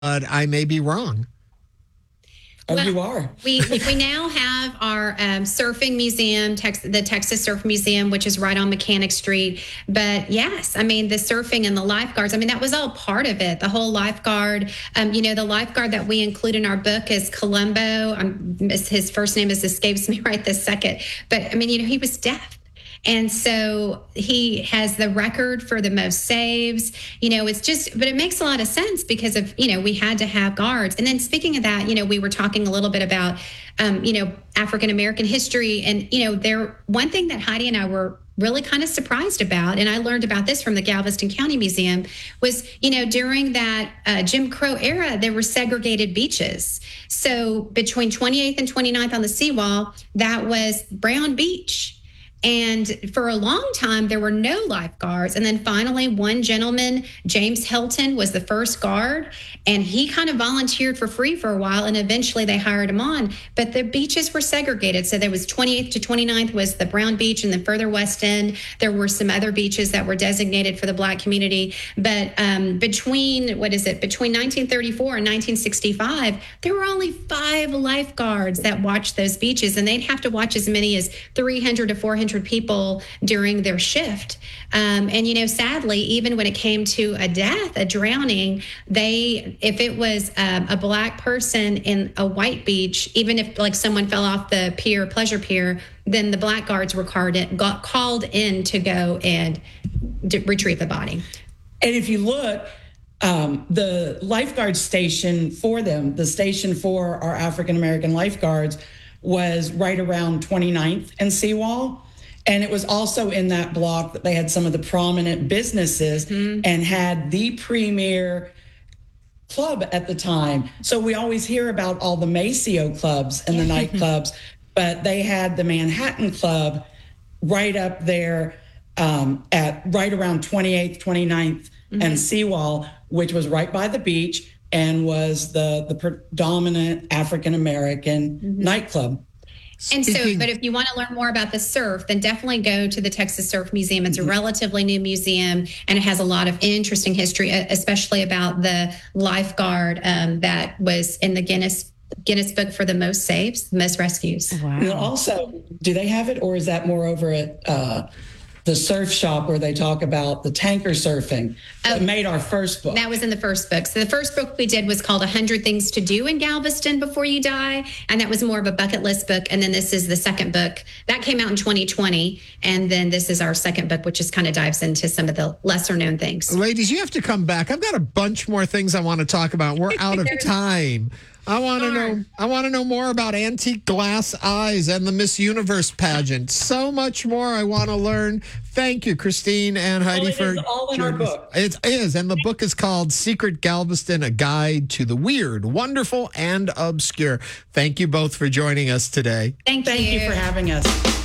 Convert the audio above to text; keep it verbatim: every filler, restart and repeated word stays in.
I may be wrong. Oh, Well, you are. we we now have our um, surfing museum, Tex- the Texas Surf Museum, which is right on Mechanic Street. But yes, I mean, the surfing and the lifeguards, I mean, that was all part of it. The whole lifeguard, um, you know, the lifeguard that we include in our book is Columbo. Um, his first name is escapes me right this second. But I mean, you know, he was deaf. And so he has the record for the most saves. You know, it's just, but it makes a lot of sense because of, you know, we had to have guards. And then speaking of that, you know, we were talking a little bit about, um, you know, African-American history. And, you know, there, one thing that Heidi and I were really kind of surprised about, and I learned about this from the Galveston County Museum, was, you know, during that uh, Jim Crow era, there were segregated beaches. So between twenty-eighth and twenty-ninth on the seawall, that was Brown Beach. And for a long time, there were no lifeguards. And then finally, one gentleman, James Helton, was the first guard. And he kind of volunteered for free for a while. And eventually they hired him on. But the beaches were segregated. So there was twenty-eighth to twenty-ninth was the Brown Beach. And the further west end, there were some other beaches that were designated for the Black community. But um, between, what is it, between nineteen thirty-four and nineteen sixty-five, there were only five lifeguards that watched those beaches. And they'd have to watch as many as three hundred to four hundred people during their shift. Um, and, you know, sadly, even when it came to a death, a drowning, they, if it was um, a Black person in a white beach, even if like someone fell off the pier, pleasure pier, then the Black guards were called in, got called in to go and d- retrieve the body. And if you look, um, the lifeguard station for them, the station for our African-American lifeguards was right around twenty-ninth and Seawall. And it was also in that block that they had some of the prominent businesses mm-hmm. and had the premier club at the time. So we always hear about all the Maceo clubs and the nightclubs, but they had the Manhattan Club right up there um, at right around twenty-eighth, twenty-ninth mm-hmm. and Seawall, which was right by the beach and was the, the predominant African-American mm-hmm. nightclub. And so, but if you want to learn more about the surf, then definitely go to the Texas Surf Museum. It's a relatively new museum, and it has a lot of interesting history, especially about the lifeguard um, that was in the Guinness Guinness Book for the most saves, the most rescues. Wow. And also, do they have it, or is that more over at uh, the surf shop where they talk about the tanker surfing? That oh, made our first book. That was in the first book. So the first book we did was called one hundred Things to Do in Galveston Before You Die. And that was more of a bucket list book. And then this is the second book. That came out in twenty twenty. And then this is our second book, which just kind of dives into some of the lesser known things. Ladies, you have to come back. I've got a bunch more things I want to talk about. We're out of time. I want to know I want to know more about antique glass eyes and the Miss Universe pageant. So much more I want to learn. Thank you, Christine and Heidi, well, for is all in our book. It is, and the book is called Secret Galveston, A Guide to the Weird, Wonderful, and Obscure. Thank you both for joining us today. Thank you. Thank you for having us.